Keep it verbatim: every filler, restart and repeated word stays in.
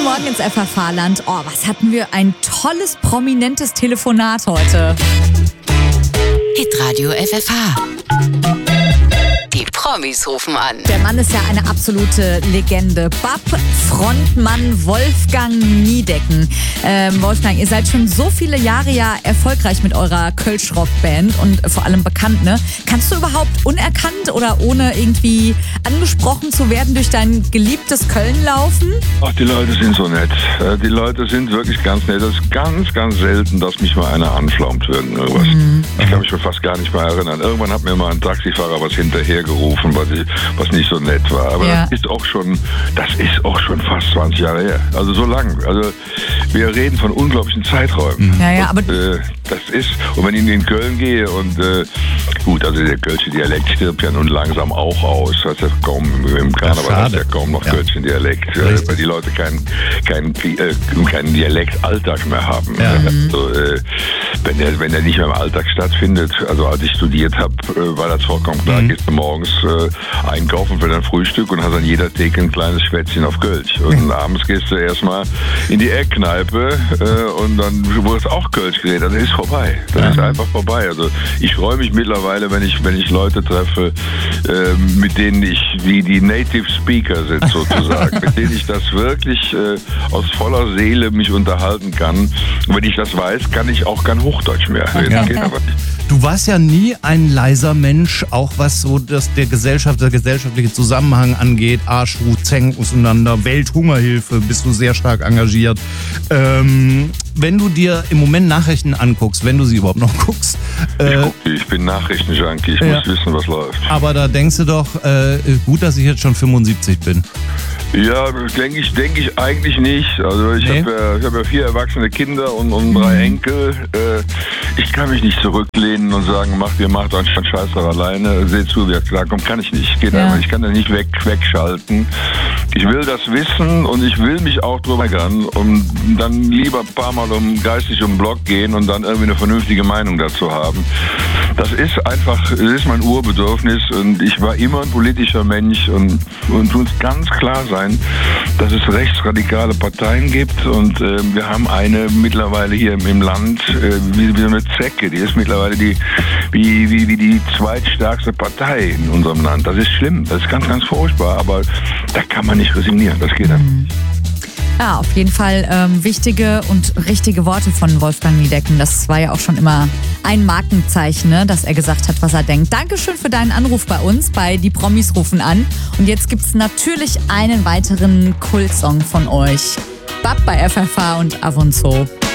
Morgen ins F F H-Land. Oh, was hatten wir ein tolles, prominentes Telefonat heute. Hitradio F F H. Die Promis rufen an. Der Mann ist ja eine absolute Legende. B A P-Frontmann Wolfgang Niedecken. Ähm, Wolfgang, ihr seid schon so viele Jahre ja erfolgreich mit eurer Kölsch-Rock-Band und vor allem bekannt, ne? Kannst du überhaupt unerkannt oder ohne irgendwie angesprochen zu werden durch dein geliebtes Köln laufen? Ach, die Leute sind so nett. Die Leute sind wirklich ganz nett. Das ist ganz, ganz selten, dass mich mal einer anflaumt wegen irgendwas. Mhm. Ich kann mich fast gar nicht mehr erinnern. Irgendwann hat mir mal ein Taxifahrer was hinterher gerufen, was, ich, was nicht so nett war. Aber ja. das ist auch schon, das ist auch schon fast zwanzig Jahre her. Also so lang. Also wir reden von unglaublichen Zeiträumen. Ja, ja, aber und, äh, das ist, und wenn ich in Köln gehe und äh, gut, also der Kölsche Dialekt stirbt ja nun langsam auch aus. Also kaum im Karneval hast ja kaum noch ja. Kölschen Dialekt, äh, weil die Leute keinen kein, äh, kein Dialektalltag mehr haben. Ja. Also, äh, wenn der, wenn der nicht mehr im Alltag stattfindet, also als ich studiert habe, äh, war das vollkommen klar, mhm. gehst du morgens äh, einkaufen für dein Frühstück und hast an jeder Theke ein kleines Schwätzchen auf Kölsch. Und mhm. abends gehst du erstmal in die Eckkneipe äh, und dann wurde es auch Kölsch geredet. Das ist vorbei. Das ja. ist einfach vorbei. Also ich freue mich mittlerweile, wenn ich, wenn ich Leute treffe, äh, mit denen ich, die, die Native Speaker sind sozusagen, mit denen ich das wirklich äh, aus voller Seele mich unterhalten kann. Und wenn ich das weiß, kann ich auch kein Hochdeutsch mehr reden. Ja. Geht aber nicht. Du warst ja nie ein leiser Mensch, auch was so das, der, Gesellschaft, der gesellschaftliche Zusammenhang angeht. Arschruh, Zeng auseinander, Welthungerhilfe, bist du sehr stark engagiert. Ähm, wenn du dir im Moment Nachrichten anguckst, wenn du sie überhaupt noch guckst. Äh, ich, guck, ich bin Nachrichtenjunkie, ich ja. muss wissen, was läuft. Aber da denkst du doch, äh, gut, dass ich jetzt schon fünfundsiebzig bin. Ja, denke ich, denk ich eigentlich nicht. Also ich nee. habe ja, ich hab ja vier erwachsene Kinder und, und drei Enkel. Äh, ich kann mich nicht zurücklehnen und sagen, macht ihr macht euren Scheiß doch alleine. Seht zu, wie ihr klarkommt. Kann ich nicht. Geht ja. einfach. Ich kann das nicht weg, wegschalten. Ich will das wissen und ich will mich auch drüber ärgern und dann lieber ein paar Mal um geistig um den Block gehen und dann irgendwie eine vernünftige Meinung dazu haben. Das ist einfach, das ist mein Urbedürfnis und ich war immer ein politischer Mensch und, und uns ganz klar sein, dass es rechtsradikale Parteien gibt und äh, wir haben eine mittlerweile hier im Land, äh, wie, wie eine Zecke, die ist mittlerweile die, wie, wie, wie die zweitstärkste Partei in unserem Land. Das ist schlimm, das ist ganz, ganz furchtbar, aber da kann man nicht resignieren, das geht einfach nicht. Ja, auf jeden Fall ähm, wichtige und richtige Worte von Wolfgang Niedecken. Das war ja auch schon immer ein Markenzeichen, ne, dass er gesagt hat, was er denkt. Dankeschön für deinen Anruf bei uns, bei Die Promis rufen an. Und jetzt gibt's natürlich einen weiteren Kultsong von euch. B A P bei F F H und Avonzo.